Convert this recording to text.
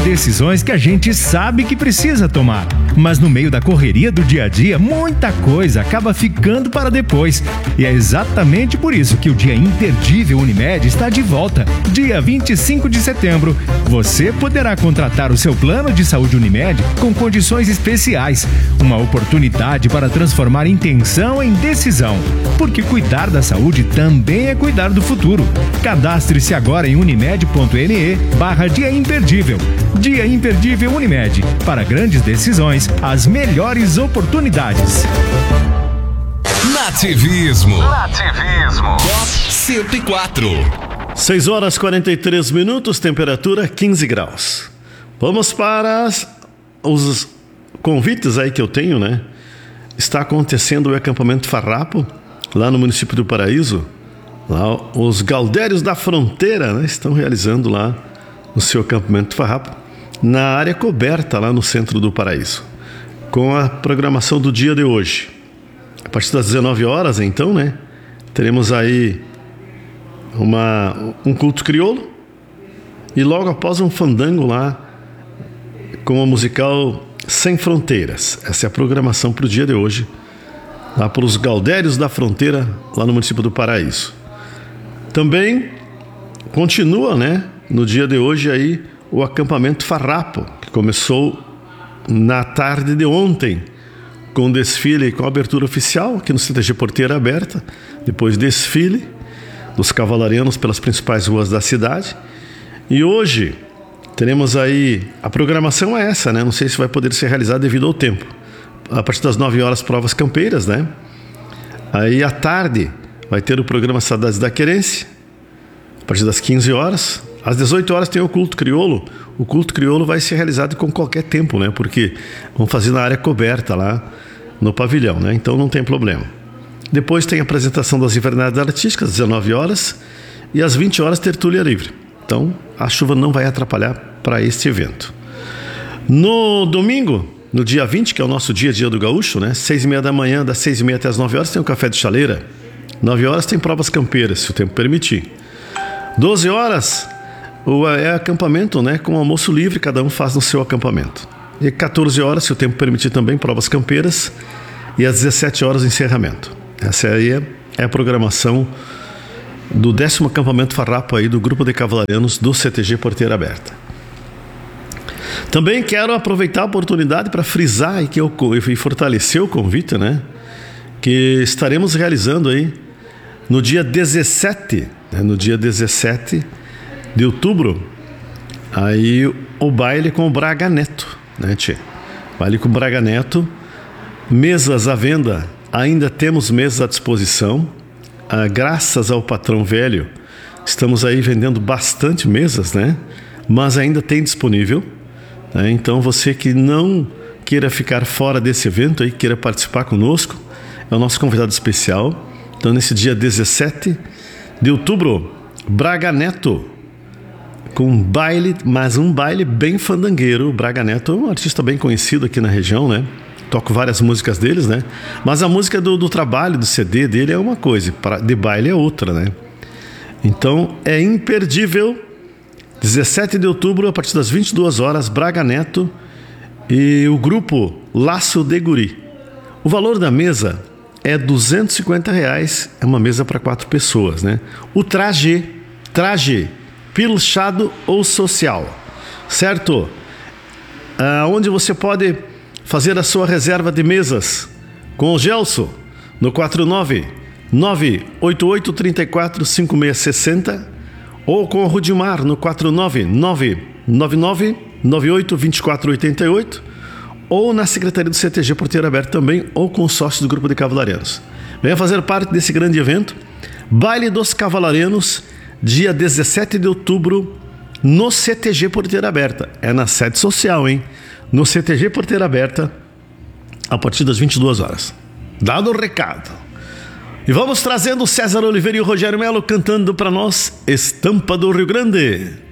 decisões que a gente sabe que precisa tomar. Mas no meio da correria do dia a dia, muita coisa acaba ficando para depois. E é exatamente por isso que o Dia Imperdível Unimed está de volta. Dia 25 de setembro, você poderá contratar o seu plano de saúde Unimed com condições especiais. Uma oportunidade para transformar intenção em decisão. Porque cuidar da saúde também é cuidar do futuro. Cadastre-se agora em unimed.ne/Dia Imperdível. Dia Imperdível Unimed. Para grandes decisões, as melhores oportunidades. Nativismo. Top 104. 6 horas 43 minutos, temperatura 15 graus. Vamos para os convites aí que eu tenho, né? Está acontecendo o acampamento Farrapo, lá no município do Paraíso. Lá os Galdérios da Fronteira, né, estão realizando lá o seu acampamento Farrapo, na área coberta lá no centro do Paraíso, com a programação do dia de hoje. A partir das 19 horas, então, né, teremos aí um culto crioulo e logo após um fandango lá com a musical Sem Fronteiras. Essa é a programação para o dia de hoje, lá para os Galdérios da Fronteira, lá no município do Paraíso. Também continua, né, no dia de hoje aí o acampamento Farrapo, que começou na tarde de ontem, com desfile, com abertura oficial aqui no CTG Porteira Aberta, depois desfile dos cavalarianos pelas principais ruas da cidade. E hoje teremos aí, a programação é essa, né? Não sei se vai poder ser realizada devido ao tempo. A partir das 9 horas, provas campeiras, né? Aí à tarde vai ter o programa Saudades da Querência, a partir das 15 horas. Às 18 horas tem o culto crioulo. O culto crioulo vai ser realizado com qualquer tempo, né? Porque vão fazer na área coberta lá no pavilhão, né? Então não tem problema. Depois tem a apresentação das invernadas artísticas, às 19 horas. E às 20 horas, tertúlia livre. Então a chuva não vai atrapalhar para este evento. No domingo, no dia 20, que é o nosso dia do gaúcho, né? 6h30 da manhã, das 6h30 até as 9 horas, tem o café de chaleira. 9 horas tem provas campeiras, se o tempo permitir. 12 horas é acampamento, né? Com almoço livre, cada um faz no seu acampamento. E 14 horas, se o tempo permitir também, provas campeiras. E às 17 horas, encerramento. Essa aí é a programação do 10º acampamento Farrapo aí do Grupo de Cavalarianos do CTG Porteira Aberta. Também quero aproveitar a oportunidade para frisar e fortalecer o convite, né? Que estaremos realizando aí no dia 17, né? No dia 17 de outubro, aí o baile com o Braga Neto, né, tchê? Baile com o Braga Neto, mesas à venda, ainda temos mesas à disposição. Graças ao patrão velho, estamos aí vendendo bastante mesas, né? Mas ainda tem disponível, né? Então você que não queira ficar fora desse evento aí, queira participar conosco, é o nosso convidado especial. Então nesse dia 17 de outubro, Braga Neto, com um baile, mas um baile bem fandangueiro. O Braga Neto é um artista bem conhecido aqui na região, né? Toco várias músicas deles, né? Mas a música do trabalho, do CD dele é uma coisa, de baile é outra, né? Então é imperdível. 17 de outubro, a partir das 22 horas, Braga Neto e o grupo Laço de Guri. O valor da mesa é R$250, é uma mesa para 4 pessoas, né? O traje pilchado ou social, certo? Onde você pode fazer a sua reserva de mesas com o Gelson no 49988345660 ou com o Rudimar no 49999982488 ou na Secretaria do CTG Porteira Aberta também, ou com os sócios do Grupo de Cavalarianos. Venha fazer parte desse grande evento, Baile dos Cavalarianos, dia 17 de outubro, no CTG Porteira Aberta. É na sede social, hein? No CTG Porteira Aberta, a partir das 22 horas. Dado o recado. E vamos trazendo o César Oliveira e o Rogério Melo cantando para nós Estampa do Rio Grande.